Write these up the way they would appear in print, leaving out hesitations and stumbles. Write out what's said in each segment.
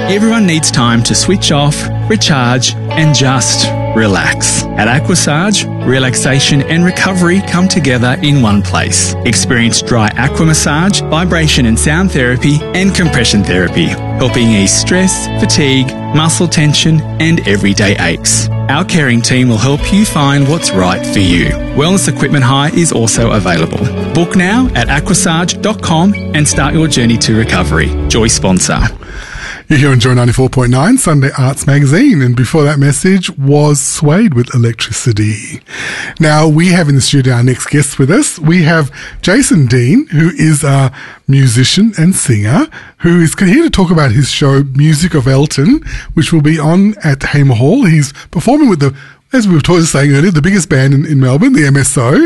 Everyone needs time to switch off, recharge, and just relax. At Aquasage, relaxation and recovery come together in one place. Experience dry aqua massage, vibration and sound therapy, and compression therapy, helping ease stress, fatigue, muscle tension, and everyday aches. Our caring team will help you find what's right for you. Wellness equipment hire is also available. Book now at aquasage.com and start your journey to recovery. Joy sponsor. You're here on Joy 94.9, Sunday Arts Magazine, and before that message was Suede with Electricity. Now, we have in the studio our next guest with us. We have Jason Dean, who is a musician and singer, who is here to talk about his show Music of Elton, which will be on at Hamer Hall. He's performing with as we were saying earlier, the biggest band in Melbourne, the MSO.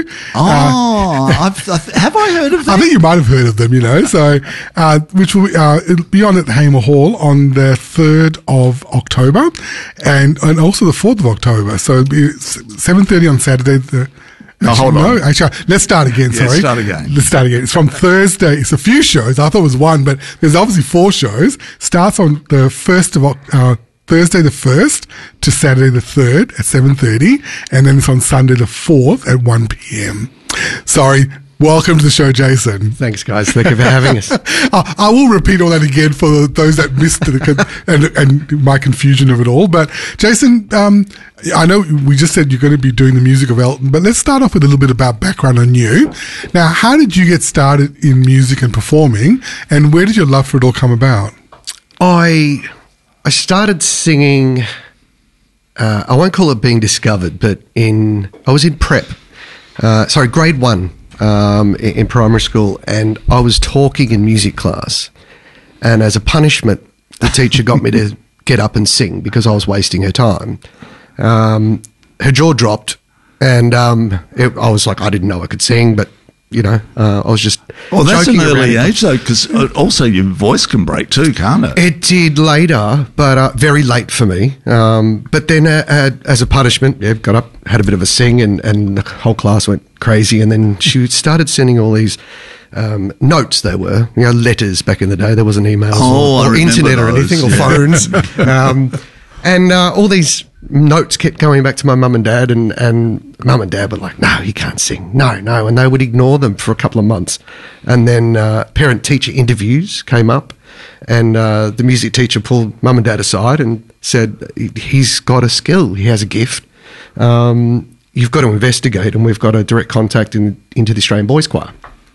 Have I heard of them? I think you might have heard of them, so, which will it'll be on at Hamer Hall on the 3rd of October and also the 4th of October. So it'll be 7:30 on Saturday. Hold on. Actually, let's start again, sorry. Let's start again. It's from Thursday. It's a few shows. I thought it was one, but there's obviously 4 shows. Starts on the 1st of Thursday the 1st to Saturday the 3rd at 7:30, and then it's on Sunday the 4th at 1 p.m. Sorry. Welcome to the show, Jason. Thanks, guys. Thank you for having us. I will repeat all that again for those that missed and my confusion of it all. But, Jason, I know we just said you're going to be doing the Music of Elton, but let's start off with a little bit about background on you. Now, how did you get started in music and performing, and where did your love for it all come about? I started singing, I won't call it being discovered, but I was in grade 1 in primary school, and I was talking in music class, and as a punishment, the teacher got me to get up and sing because I was wasting her time. Her jaw dropped, and I was like, I didn't know I could sing, but I was just that's an early age, though, because also your voice can break too, can't it? It did later, but very late for me. But then as a punishment, got up, had a bit of a sing, and the whole class went crazy. And then she started sending all these notes. They were, letters back in the day. There wasn't emails or internet or anything, or phones. And all these notes kept going back to my mum and dad, and mum and dad were like, no, he can't sing, no, and they would ignore them for a couple of months. And then parent-teacher interviews came up, and the music teacher pulled mum and dad aside and said, he's got a skill, he has a gift, you've got to investigate, and we've got a direct contact into the Australian Boys Choir.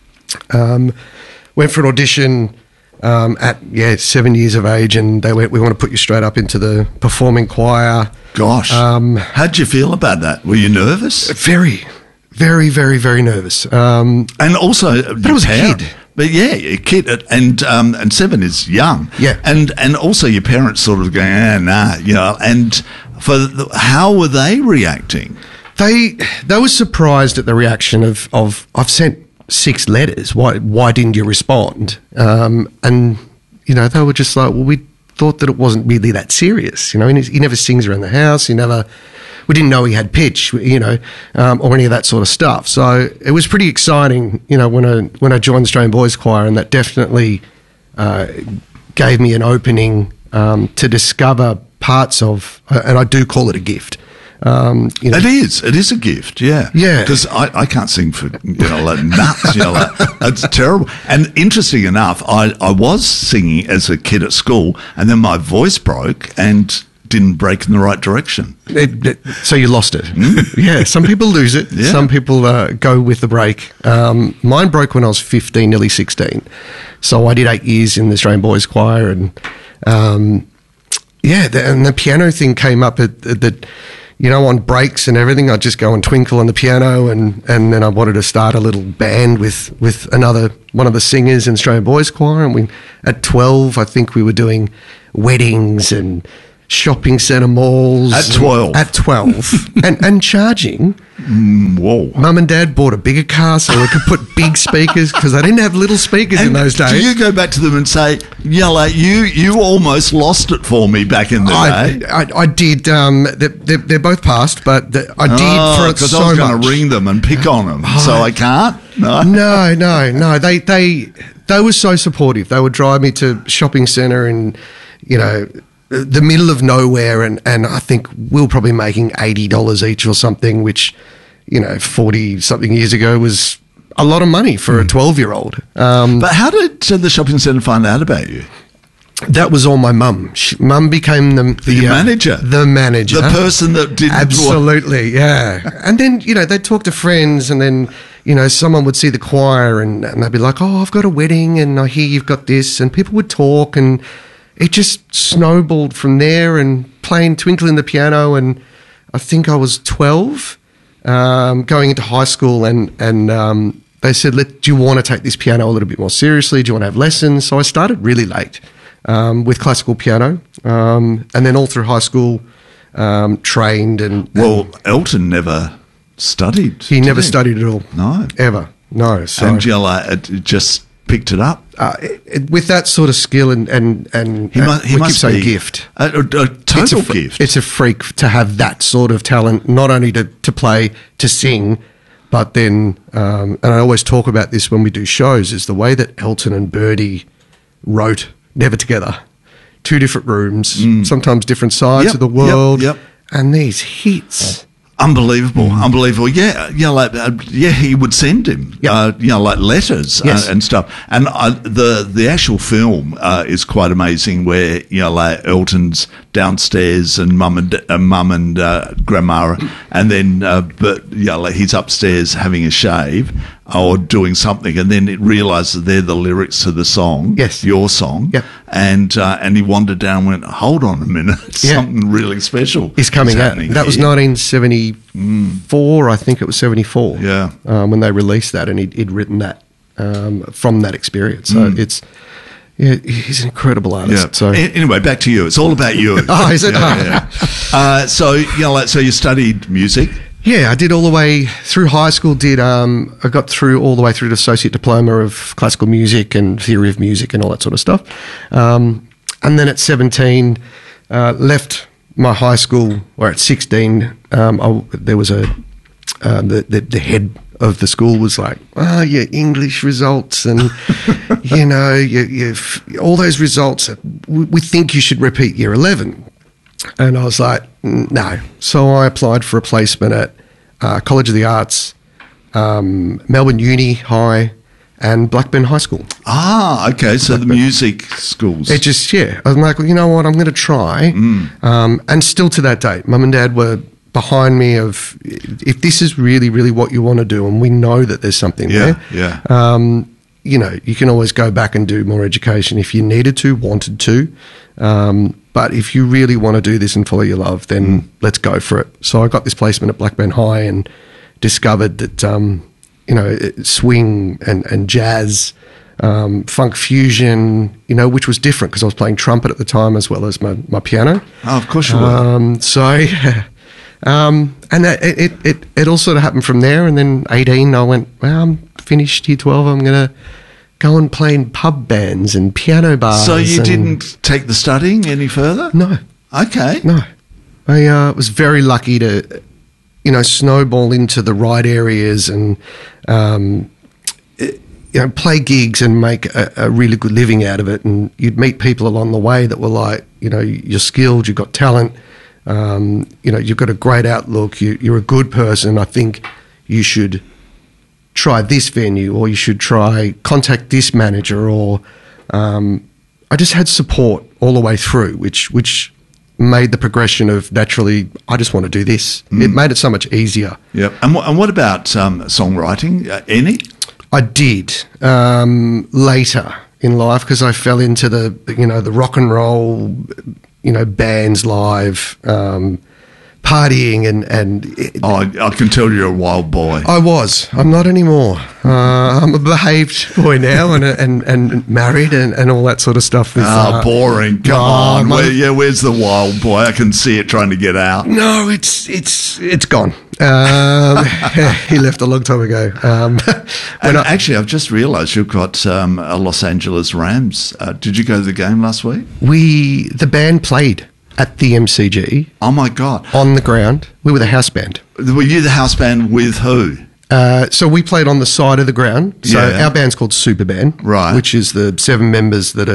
Went for an audition at 7 years of age, and they went, we want to put you straight up into the performing choir. Gosh. How'd you feel about that? Were you nervous? Very, very, very, very nervous. And also, but I was a kid. But a kid, and 7 is young. Yeah. And also your parents sort of going, and how were they reacting? They were surprised at the reaction of I've sent 6 letters. Why didn't you respond? And they were just like, well, we thought that it wasn't really that serious. He never sings around the house. We didn't know he had pitch, or any of that sort of stuff. So it was pretty exciting, when I joined the Australian Boys Choir, and that definitely gave me an opening to discover parts of, and I do call it a gift. It is a gift, yeah. Because I can't sing for like nuts, that's terrible. And interesting enough, I was singing as a kid at school, and then my voice broke and didn't break in the right direction. So you lost it. Yeah, some people lose it. Yeah. Some people go with the break. Mine broke when I was 15, nearly 16. So I did 8 years in the Australian Boys Choir, and and the piano thing came up at the. On breaks and everything, I'd just go and twinkle on the piano, and then I wanted to start a little band with one of the singers in Australian Boys Choir, and at 12, I think we were doing weddings and shopping centre malls. At 12? At 12. and charging. Whoa. Mum and Dad bought a bigger car so we could put big speakers, because they didn't have little speakers in those days. Do you go back to them and say, you almost lost it for me back in the day? I did. They're both passed, but I did for it so much. Because I was going to ring them and pick on them, so I can't? No. They were so supportive. They would drive me to shopping centre and the middle of nowhere, and I think we were probably making $80 each or something, which 40-something years ago was a lot of money for a 12-year-old. But how did the shopping centre find out about you? That was all my mum. Mum became the manager. The manager. The person that didn't... Absolutely, yeah. And then, they'd talk to friends, and then, someone would see the choir and they'd be like, oh, I've got a wedding and I hear you've got this. And people would talk, and it just snowballed from there, and playing Twinkle in the piano. And I think I was 12, going into high school, and they said, do you want to take this piano a little bit more seriously? Do you want to have lessons? So I started really late. With classical piano, and then all through high school, trained and... Well, Elton never studied. He never studied at all. No. Ever. No. So, Angela just picked it up. With that sort of skill and he must be a gift. A total gift. It's a freak to have that sort of talent, not only to play, to sing, but then, and I always talk about this when we do shows, is the way that Elton and Birdie wrote Never Together. 2 different rooms, sometimes different sides of the world, and these hits. Unbelievable. Yeah, he would send him, like letters and stuff. And the actual film is quite amazing, where like Elton's downstairs and mum and grandma, and then like he's upstairs having a shave or doing something, and then it realises they're the lyrics to the song, your song, and he wandered down and went, hold on a minute, something really special is coming out. That was 1974, I think it was 74, when they released that, and he'd written that from that experience. So he's an incredible artist. Yeah. So anyway, back to you. It's all about you. Oh, is it? So so you studied music. Yeah, I did all the way through high school. I got through all the way through to associate diploma of classical music and theory of music and all that sort of stuff. And then at 17, left my high school. Or at 16, there was the head of the school was like, your English results and all those results. We think you should repeat year 11. And I was like, no. So I applied for a placement at College of the Arts, Melbourne Uni High, and Blackburn High School. Ah, okay. So Blackburn. The music schools. It just, I was like, well, you know what, I'm going to try. And still to that date, Mum and Dad were behind me of, if this is really, really what you want to do, and we know that there's something there. You can always go back and do more education if you wanted to. But if you really want to do this and follow your love, then let's go for it. So I got this placement at Blackburn High and discovered that, swing and jazz, funk fusion, which was different because I was playing trumpet at the time as well as my piano. Oh, of course you were. And it all sort of happened from there. And then 18, I went, well, I'm finished year 12. I'm going to go and play in pub bands and piano bars. So you didn't take the studying any further? No. Okay. No. I was very lucky to, snowball into the right areas and, play gigs and make a really good living out of it. And you'd meet people along the way that were like, you're skilled, you've got talent, you've got a great outlook, you're a good person. I think you should try this venue, or you should contact this manager, or I just had support all the way through, which made the progression of naturally, I just want to do this. It made it so much easier. Yeah. And what about songwriting? Any? I did later in life, because I fell into the rock and roll, bands live, partying and I can tell you're a wild boy. I was. I'm not anymore. I'm a behaved boy now and married and all that sort of stuff. Boring. Come on. Where's the wild boy? I can see it trying to get out. No, it's gone. He left a long time ago. Actually, I've just realised you've got a Los Angeles Rams. Did you go to the game last week? The band played at the MCG. Oh my God. On the ground. We were the house band. Were you the house band with who? So we played on the side of the ground. So our band's called Super Band. Right. Which is the 7 members that are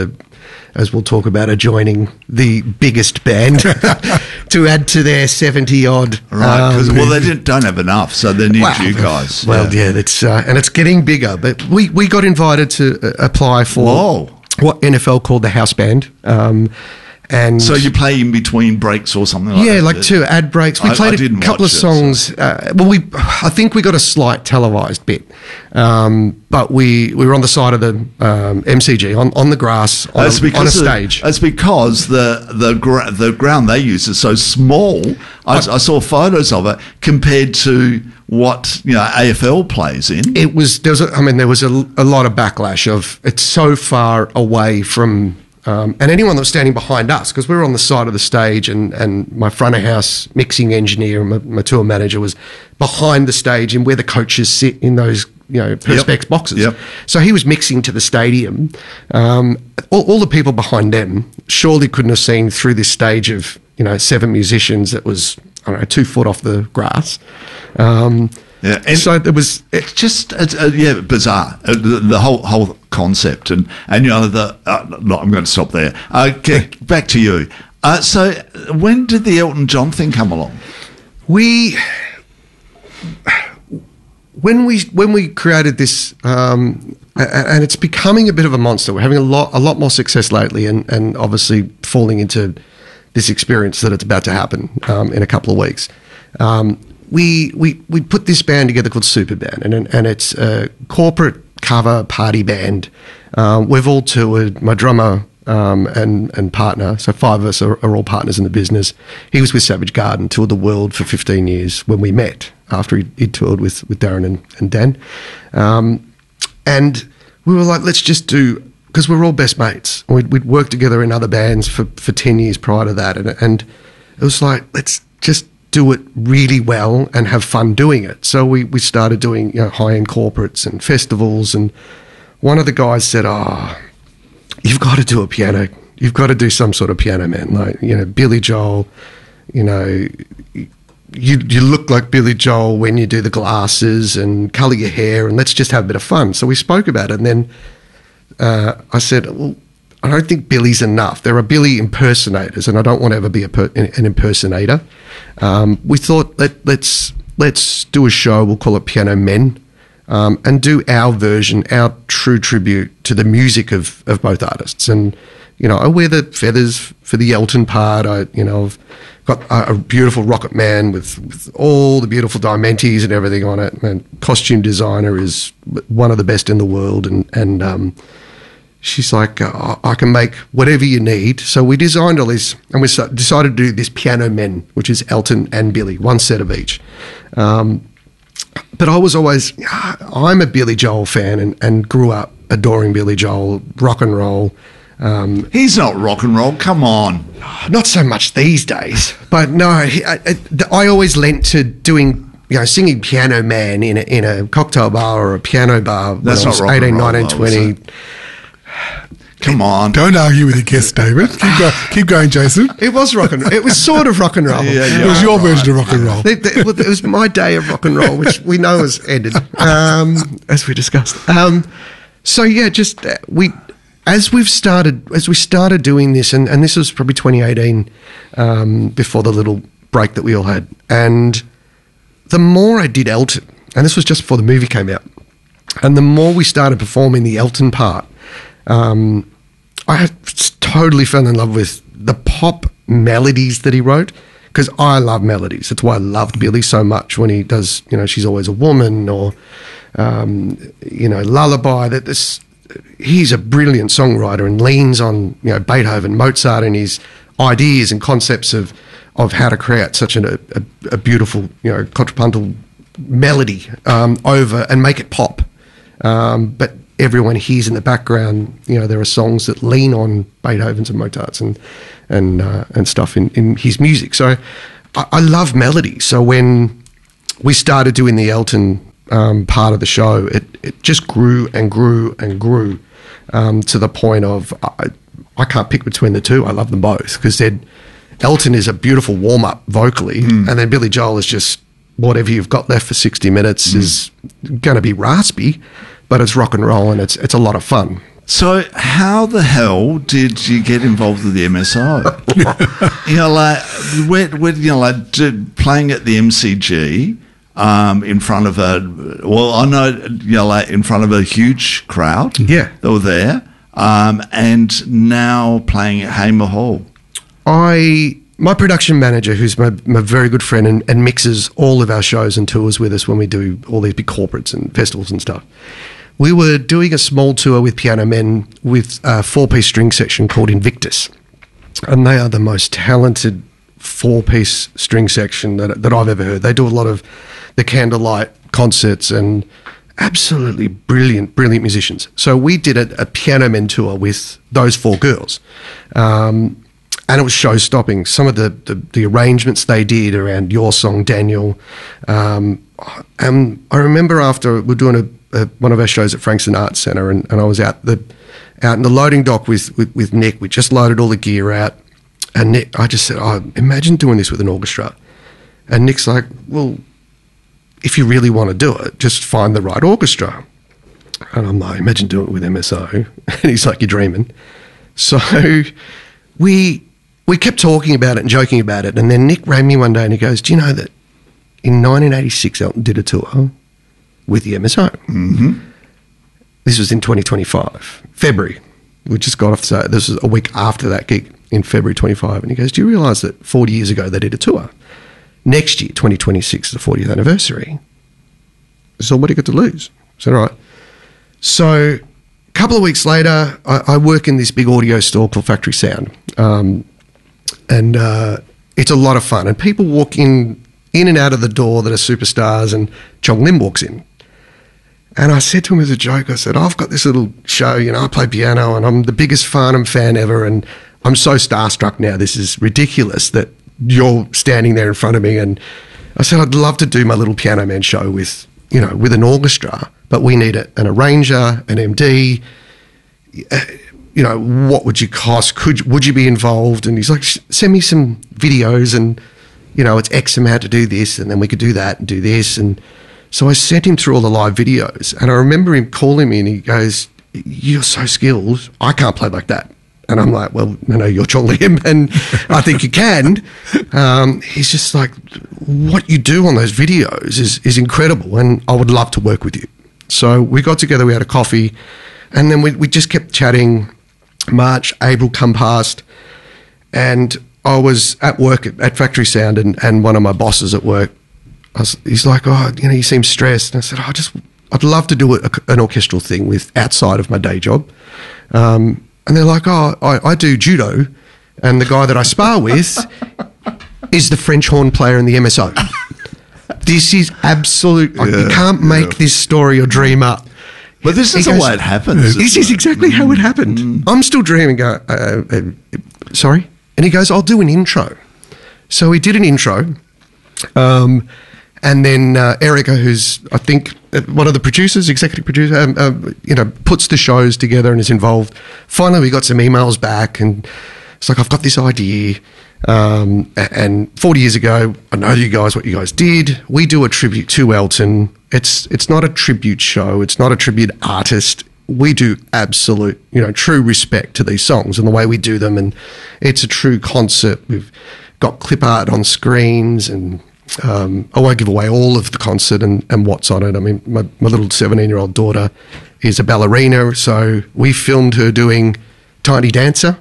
as we'll talk about, are joining the biggest band to add to their 70-odd. Right, because they don't have enough, so they need you guys. Well, that's and it's getting bigger. But we got invited to apply for what NFL called the house band. And so you play in between breaks or something like that? Yeah, like 2 ad breaks. We played a couple of songs. I think we got a slight televised bit, but we were on the side of the MCG on the grass on a stage. It's because the ground they use is so small. I saw photos of it compared to what AFL plays in. There was a lot of backlash of it's so far away from. And anyone that was standing behind us, because we were on the side of the stage, and my front of house mixing engineer and my tour manager was behind the stage and where the coaches sit in those perspex boxes. Yep. So he was mixing to the stadium. All the people behind them surely couldn't have seen through this stage of 7 musicians that was 2 foot off the grass. Yeah, and so it's just bizarre, the whole concept, and I'm going to stop there. Back to you. So when did the Elton John thing come along? When we created this, and it's becoming a bit of a monster. We're having a lot more success lately, and obviously falling into this experience that it's about to happen in a couple of weeks. We put this band together called Superband, and it's a corporate cover party band. We've all toured. My drummer and partner, so 5 of us are all partners in the business. He was with Savage Garden, toured the world for 15 years when we met after he'd toured with Darren and Dan. And we were like, let's just do, because we're all best mates. We'd worked together in other bands for 10 years prior to that. And it was like, let's just do it really well and have fun doing it. So we started doing high-end corporates and festivals, and one of the guys said, you've got to do a piano. You've got to do some sort of piano man. Like, Billy Joel, you look like Billy Joel when you do the glasses, and colour your hair, and let's just have a bit of fun. So we spoke about it, and then I said, well, I don't think Billy's enough. There are Billy impersonators, and I don't want to ever be an impersonator. We thought let's do a show. We'll call it Piano Men, and do our version, our true tribute to the music of both artists. And I wear the feathers for the Elton part. I've got a beautiful Rocket Man with all the beautiful Dimentis and everything on it. And costume designer is one of the best in the world, and she's like, I can make whatever you need. So we designed all this, and we decided to do this Piano Men, which is Elton and Billy, 1 set of each. But I was always, I'm a Billy Joel fan and grew up adoring Billy Joel, rock and roll. He's not rock and roll, come on. Not so much these days. But no, I always lent to doing, singing Piano Man in a cocktail bar or a piano bar when I was 18, 19, 20. Come on. Don't argue with your guest, David. Keep going, Jason. It was rock and roll. It was sort of rock and roll. It was your version of rock and roll. It was my day of rock and roll, which we know has ended, as we discussed. So yeah, just as we started doing this, and this was probably 2018, before the little break that we all had, and the more I did Elton, and this was just before the movie came out, and the more we started performing the Elton part, I totally fell in love with the pop melodies that he wrote, because I love melodies. That's why I loved Billy so much when he does, She's Always a Woman, or, Lullaby. He's a brilliant songwriter and leans on, Beethoven, Mozart, and his ideas and concepts of how to create such a beautiful, contrapuntal melody over and make it pop. But everyone hears in the background, there are songs that lean on Beethoven's and Mozart's and stuff in his music. So I love melody. So when we started doing the Elton part of the show, it just grew and grew and grew to the point of I can't pick between the two. I love them both, because Elton is a beautiful warm-up vocally, and then Billy Joel is just whatever you've got left for 60 minutes is going to be raspy, but it's rock and roll, and it's a lot of fun. So how the hell did you get involved with the MSO? Playing at the MCG in front of in front of a huge crowd. Yeah. That were there. And now playing at Hamer Hall. My production manager, who's my very good friend and mixes all of our shows and tours with us when we do all these big corporates and festivals and stuff, we were doing a small tour with Piano Men with a 4-piece string section called Invictus. And they are the most talented 4-piece string section that I've ever heard. They do a lot of the candlelight concerts and absolutely brilliant musicians. So we did a Piano Men tour with those 4 girls. And it was show-stopping. Some of the arrangements they did around Your Song, Daniel. And I remember after we were doing one of our shows at Frankston Arts Centre, and I was out in the loading dock with Nick. We just loaded all the gear out, and Nick, I just said, imagine doing this with an orchestra. And Nick's like, well, if you really want to do it, just find the right orchestra. And I'm like, imagine doing it with MSO. And he's like, you're dreaming. So we kept talking about it and joking about it, and then Nick rang me one day and he goes, do you know that in 1986 Elton did a tour with the MSO? Mm-hmm. This was in 2025, February. We just got off, so this was a week after that gig in February 25, and he goes, do you realise that 40 years ago they did a tour? Next year, 2026, is the 40th anniversary. So what do you got to lose? I said, all right. So a couple of weeks later, I work in this big audio store called Factory Sound. And it's a lot of fun. And people walk in and out of the door that are superstars, and Chong Lim walks in. And I said to him as a joke, I said, I've got this little show, I play piano and I'm the biggest Farnham fan ever, and I'm so starstruck now. This is ridiculous that you're standing there in front of me. And I said, I'd love to do my little Piano Man show with an orchestra, but we need an arranger, an MD, what would you cost? Would you be involved? And he's like, send me some videos and, it's X amount to do this, and then we could do that and do this. And so I sent him through all the live videos, and I remember him calling me and he goes, you're so skilled. I can't play like that. And I'm like, well, no, you're Chong Lim, and I think you can. He's just like, what you do on those videos is incredible, and I would love to work with you. So we got together, we had a coffee, and then we just kept chatting. March, April come past, and I was at work at Factory Sound, and one of my bosses at work, he's like, you seem stressed. And I said, I'd love to do an orchestral thing outside of my day job. And they're like, I do judo, and the guy that I spar with is the French horn player in the MSO. This is absolute. You can't make this story or dream up. But this is the way it happens. This is exactly how it happened. I'm still dreaming. Sorry? And he goes, I'll do an intro. So he did an intro. And then Erica, who's, I think, one of the producers, executive producer, puts the shows together and is involved. Finally, we got some emails back, and it's like, I've got this idea. And 40 years ago, I know you guys, what you guys did. We do a tribute to Elton. It's not a tribute show. It's not a tribute artist. We do absolute, true respect to these songs and the way we do them. And it's a true concert. We've got clip art on screens, and I won't give away all of the concert and what's on it. I mean, my little 17-year-old daughter is a ballerina, so we filmed her doing Tiny Dancer.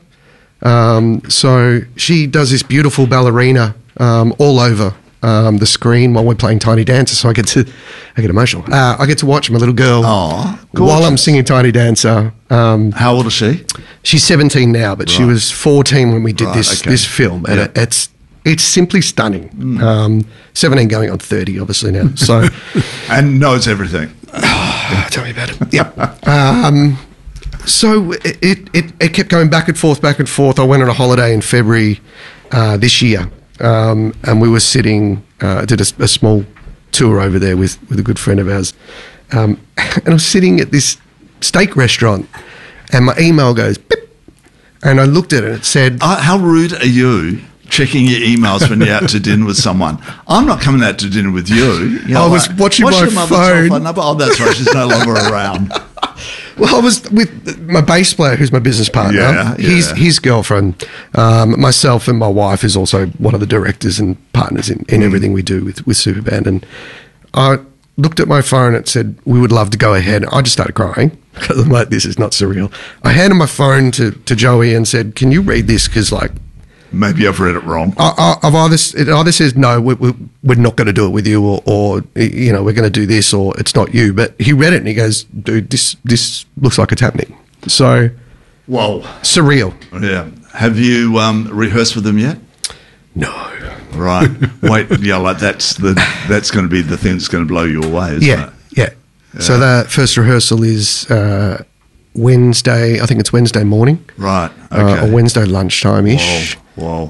So she does this beautiful ballerina all over the screen while we're playing Tiny Dancer. So I get emotional. I get to watch my little girl while I'm singing Tiny Dancer. How old is she? She's 17 now, but she was 14 when we did this film, and it's simply stunning. 17 going on 30, obviously now. So and knows everything. Tell me about it. Yeah. So it kept going back and forth. I went on a holiday in February this year, and we were did a small tour over there with a good friend of ours. And I was sitting at this steak restaurant, and my email goes, beep, and I looked at it, and it said... how rude are you checking your emails when you're out to dinner with someone? I'm not coming out to dinner with you. I was watching my phone. Oh, that's right, she's no longer around. Well, I was with my bass player, who's my business partner. Yeah. His girlfriend, myself, and my wife is also one of the directors and partners in everything we do with Superband. And I looked at my phone and it said, we would love to go ahead. I just started crying because I'm like, this is not surreal. I handed my phone to Joey and said, can you read this? Because, like, maybe I've read it wrong. It either says, no, we're not going to do it with you, or you know, we're going to do this, or it's not you. But he read it and he goes, dude, this looks like it's happening. So, whoa. Surreal. Yeah. Have you rehearsed with them yet? No. Right. Wait, yeah, like that's going to be the thing that's going to blow you away, isn't it? Yeah. So the first rehearsal is Wednesday. I think it's Wednesday morning. Right. Okay. Or Wednesday lunchtime-ish. Whoa.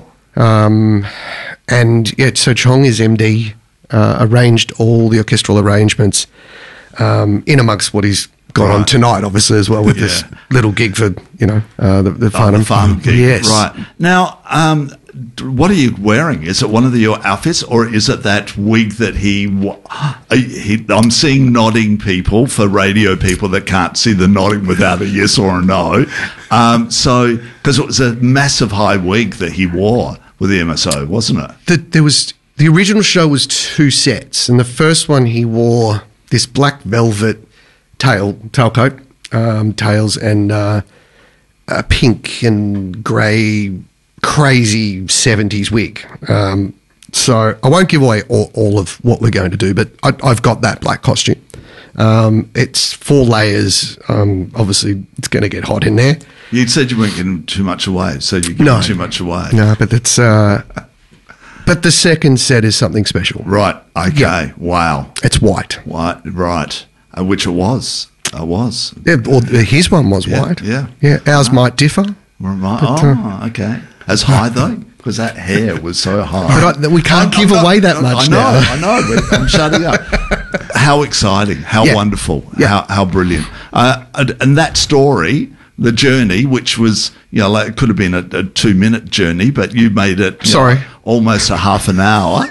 And yeah, so Chong is MD, arranged all the orchestral arrangements, in amongst what he's got on tonight, obviously, as well, with this little gig for, you know, the Farnham gig. Yes. Right. Now, what are you wearing? Is it one of your outfits, or is it that wig that I'm seeing nodding people for radio people that can't see the nodding without a yes or a no. So, because it was a massive high wig that he wore with the MSO, wasn't it? The original show was 2 sets, and the first one he wore this black velvet tailcoat, tails, and a pink and grey crazy 70s wig. So I won't give away all of what we're going to do, but I've got that black costume. It's 4 layers. Obviously, it's going to get hot in there. You said you weren't getting too much away, so you're giving too much away. No, but it's... but the second set is something special. Right. Okay. Yeah. Wow. It's white. White. Right. Which it was. Yeah, or his one was white. Yeah. Yeah. Ours might differ. Right. Okay. As high though, because that hair was so high. But we can't give away that much now. I know. But I'm shutting up. How exciting! How wonderful! Yeah. How brilliant! And that story, the journey, which was, you know, like it could have been a 2-minute journey, but you made it almost a half an hour.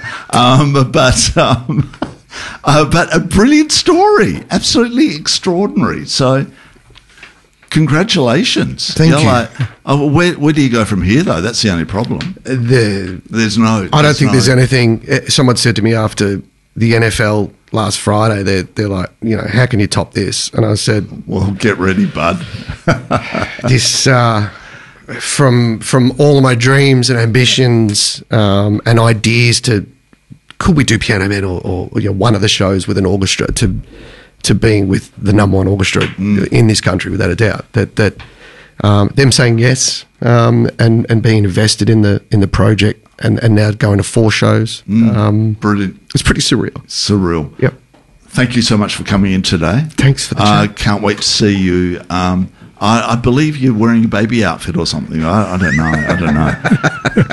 But a brilliant story, absolutely extraordinary. So, congratulations. Thank you. Like, where do you go from here, though? That's the only problem. There's no... I don't think there's anything... Someone said to me after the NFL last Friday, they're like, you know, how can you top this? And I said... Well, get ready, bud. This... from all of my dreams and ambitions and ideas to... Could we do Piano Man or you know, one of the shows with an orchestra to being with the number 1 orchestra in this country, without a doubt. That them saying yes and being invested in the project and now going to 4 shows. Brilliant. It's pretty surreal. Yep. Thank you so much for coming in today. Thanks for the chat. Can't wait to see you. I believe you're wearing a baby outfit or something. I don't know.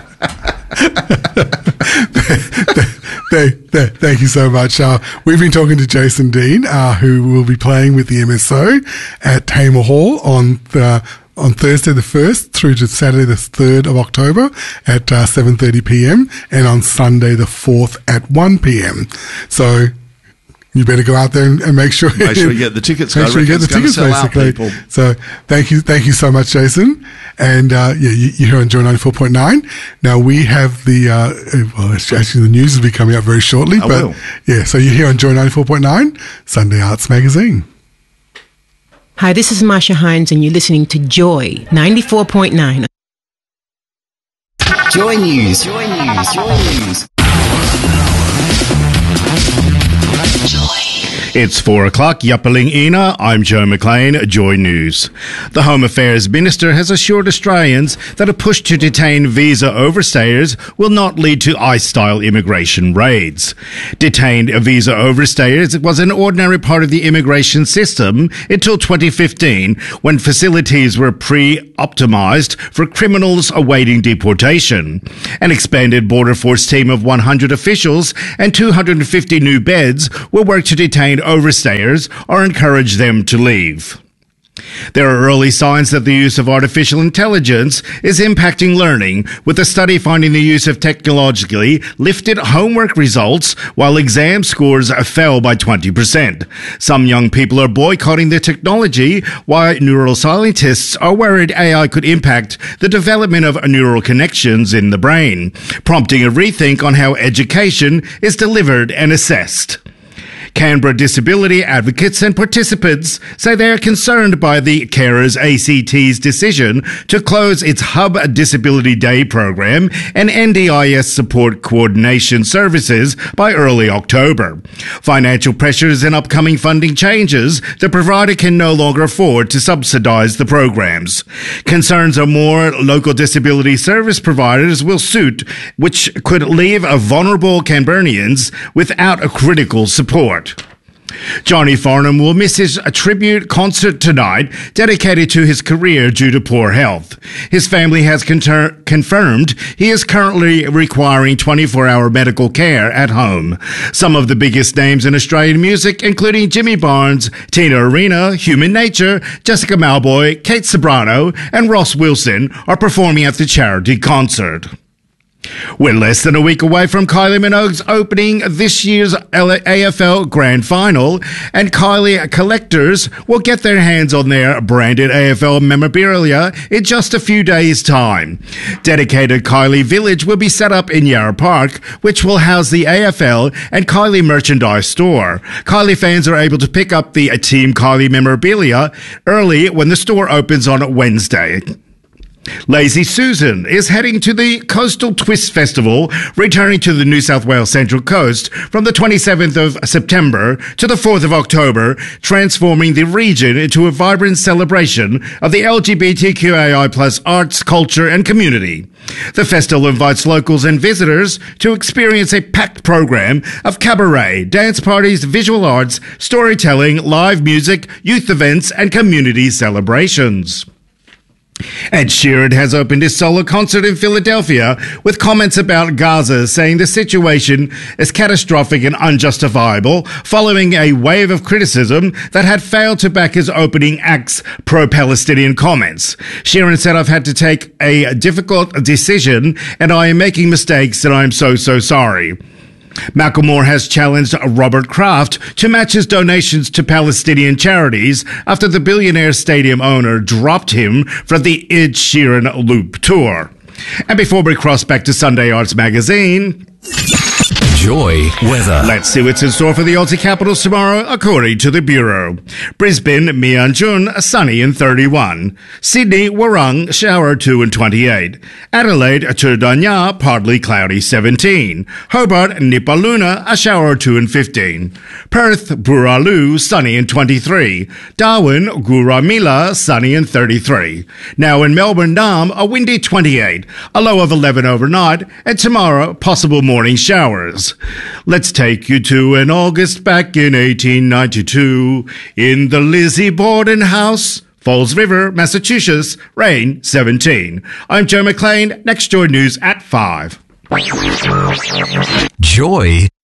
Thank you so much. We've been talking to Jason Dean, who will be playing with the MSO at Tamer Hall on Thursday the 1st through to Saturday the 3rd of October at 7:30 p.m. and on Sunday the 4th at 1 p.m. So you better go out there and make sure you get the tickets. Make sure you get the tickets, basically. So thank you so much, Jason. And you're here on Joy 94.9. Now we have actually the news will be coming up very shortly. So you're here on Joy 94.9, Sunday Arts Magazine. Hi, this is Masha Hines, and you're listening to Joy 94.9. Joy News. It's 4 o'clock, Yappaling Ina. I'm Joe McLean, Joy News. The Home Affairs Minister has assured Australians that a push to detain visa overstayers will not lead to ICE-style immigration raids. Detained visa overstayers was an ordinary part of the immigration system until 2015, when facilities were pre-optimised for criminals awaiting deportation. An expanded Border Force team of 100 officials and 250 new beds will work to detain overstayers or encourage them to leave. There are early signs that the use of artificial intelligence is impacting learning, with a study finding the use of technologically lifted homework results while exam scores fell by 20%. Some young people are boycotting the technology, while neuroscientists are worried AI could impact the development of neural connections in the brain, prompting a rethink on how education is delivered and assessed. Canberra disability advocates and participants say they are concerned by the Carers ACT's decision to close its Hub Disability Day program and NDIS support coordination services by early October. Financial pressures and upcoming funding changes, the provider can no longer afford to subsidise the programs. Concerns are more local disability service providers will suit, which could leave vulnerable Canberranians without a critical support. Johnny Farnham will miss his tribute concert tonight, dedicated to his career due to poor health. His family has confirmed he is currently requiring 24-hour medical care at home. Some of the biggest names in Australian music, including Jimmy Barnes, Tina Arena, Human Nature, Jessica Mauboy, Kate Sobrano, and Ross Wilson, are performing at the charity concert. We're less than a week away from Kylie Minogue's opening this year's AFL Grand Final, and Kylie collectors will get their hands on their branded AFL memorabilia in just a few days' time. Dedicated Kylie Village will be set up in Yarra Park, which will house the AFL and Kylie merchandise store. Kylie fans are able to pick up the Team Kylie memorabilia early when the store opens on Wednesday. Lazy Susan is heading to the Coastal Twist Festival, returning to the New South Wales Central Coast from the 27th of September to the 4th of October, transforming the region into a vibrant celebration of the LGBTQAI+ arts, culture and community. The festival invites locals and visitors to experience a packed program of cabaret, dance parties, visual arts, storytelling, live music, youth events and community celebrations. Ed Sheeran has opened his solo concert in Philadelphia with comments about Gaza, saying the situation is catastrophic and unjustifiable, following a wave of criticism that had failed to back his opening act's pro-Palestinian comments. Sheeran said, "I've had to take a difficult decision and I am making mistakes and I'm so sorry." Macklemore has challenged Robert Kraft to match his donations to Palestinian charities after the billionaire stadium owner dropped him from the Ed Sheeran Loop tour. And before we cross back to Sunday Arts Magazine, Joy weather. Let's see what's in store for the Aussie capitals tomorrow, according to the Bureau. Brisbane, Mianjun, sunny and 31. Sydney, Warrung, shower 2 and 28. Adelaide, Turdanya, partly cloudy 17. Hobart, Nipaluna, a shower 2 and 15. Perth, Buraloo, sunny and 23. Darwin, Guramila, sunny and 33. Now in Melbourne, Nam, a windy 28. A low of 11 overnight, and tomorrow, possible morning showers. Let's take you to an August back in 1892 in the Lizzie Borden house, Falls River, Massachusetts, rain 17. I'm Joe McLean. Next Joy News at 5. Joy